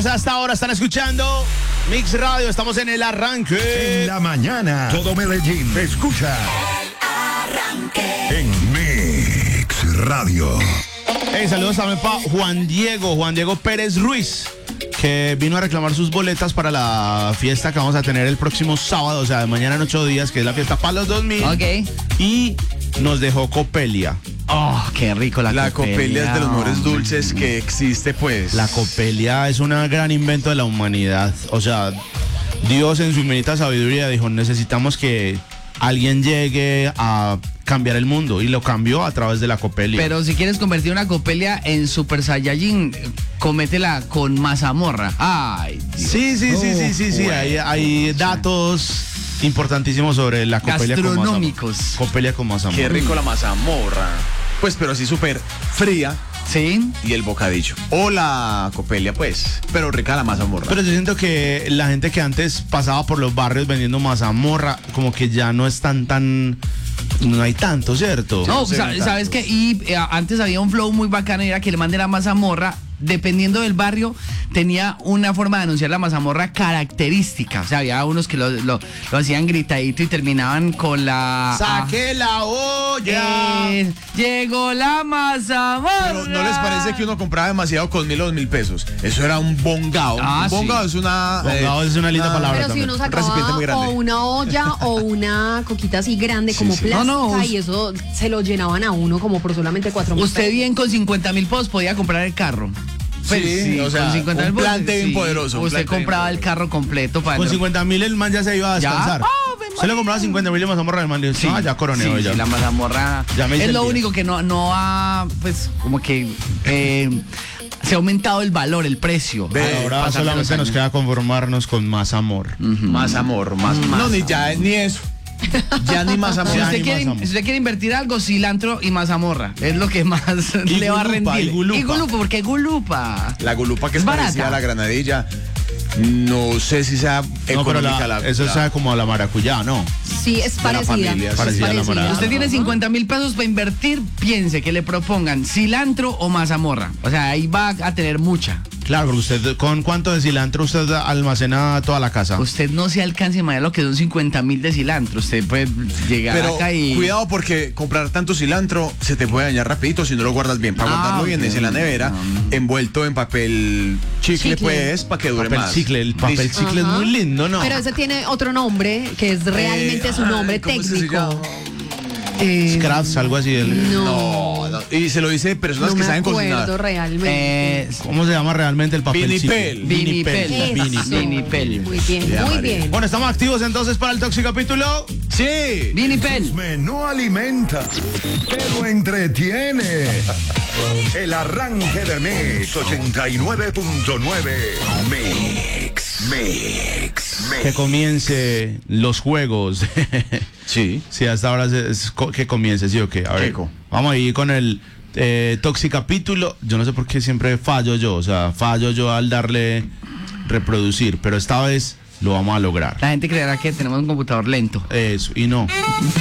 Hasta ahora están escuchando Mix Radio, estamos en el arranque. En la mañana, todo Medellín escucha El Arranque. en Mix Radio. Hey, saludos también para Juan Diego Pérez Ruiz, que vino a reclamar sus boletas para la fiesta que vamos a tener el próximo sábado, o sea, de mañana en 8 días, que es la fiesta para los 2000. Ok. Y nos dejó Copelia. Oh, qué rico La copelia es de los mejores dulces que existe, pues. La Copelia es un gran invento de la humanidad. O sea, Dios en su infinita sabiduría dijo, necesitamos que alguien llegue a cambiar el mundo, y lo cambió a través de la Copelia. Pero si quieres convertir una copelia en Super Saiyajin, cométela con mazamorra. Ay, Dios. Sí. Hay datos importantísimos sobre la Copelia con mazamorra. Gastronómicos. Copelia con mazamorra. Qué rico la mazamorra. Pues, pero así súper fría. ¿Sí? Y el bocadillo. O la copelia, pues. Pero rica la mazamorra. Pero yo siento que la gente que antes pasaba por los barrios vendiendo mazamorra, como que ya no están tan... No hay tanto, ¿cierto? No, se ven ¿sabes tantos. qué? Y antes había un flow muy bacano y era que le mande la mazamorra. Dependiendo del barrio, tenía una forma de anunciar la mazamorra característica. O sea, había unos que lo hacían gritadito y terminaban con la... ¡Saque la olla! Llegó la mazamorra. Pero ¿no les parece que uno compraba demasiado con 1.000 o 2.000 pesos? Eso era un bongao. Ah, un bongao sí. es una... Bongao es una linda palabra. Pero si uno Un recipiente muy sacaba grande. o una olla o una coquita así grande como sí. plástica, No, y eso se lo llenaban a uno como por solamente 4.000 Usted pesos. bien con 50.000 pesos podía comprar el carro. Sí, o sea, con 50.000 un pesos, plante bien poderoso, un Usted plante bien compraba el carro completo para Con 50.000 el man ya se iba a ¿Ya? descansar. ¡Ave Se le compraba 50.000 de mazamorra, el man dijo, ya coroneo sí, ya. sí, la mazamorra Ya me hice es el lo día. único que no ha, pues, como que se ha aumentado el valor, el precio. Ahora Pasando solamente los nos años. queda conformarnos con más amor. Más amor, más... No, ni ya, ni eso. Ya ni más amor. Si Ya usted, ni quiere, mazamorra. si usted quiere invertir algo, cilantro y mazamorra. Es lo que más Y le va a gulupa, rendir. y gulupa. Y gulupa, porque gulupa. La gulupa que es Es parecida barata. a la granadilla. No sé si sea No, pero económica eso sabe como a la maracuyá, ¿no? Sí, es la parecida. familia, es parecida a la morada. Usted tiene 50.000 pesos para invertir, piense que le propongan cilantro o mazamorra. O sea, ahí va a tener mucha. Claro, porque usted, ¿con cuánto de cilantro usted almacena toda la casa? Usted no se alcance a imaginar lo que son 50.000 de cilantro. Usted puede llegar Pero acá y... cuidado porque comprar tanto cilantro se te puede dañar rapidito si no lo guardas bien. Para guardarlo bien ok. es en la nevera, envuelto en papel chicle, Chicle. pues, para que dure Papel más. chicle, el papel Listo. chicle es muy lindo, ¿no? Pero ese tiene otro nombre, que es realmente su nombre ¿cómo se técnico. llama? Scraps, algo así. No, No. Y se lo dice personas no que me saben acuerdo cocinar. realmente. ¿Cómo se llama realmente el papel Vinipel. chicle? Vinipel. Eso. Vinipel. Muy bien, Ya, muy María. bien. Bueno, estamos activos entonces para el Tóxico Capítulo. Sí. Vinipel. No alimenta, pero entretiene. El arranque de Mix 89.9. Mix. Que comience los juegos. Sí. Sí, hasta ahora que comience, ¿sí o qué? A ver, Checo. vamos a ir con el Tóxico Capítulo. Yo no sé por qué siempre fallo yo al darle reproducir, pero esta vez lo vamos a lograr. La gente creerá que tenemos un computador lento. Eso, y no.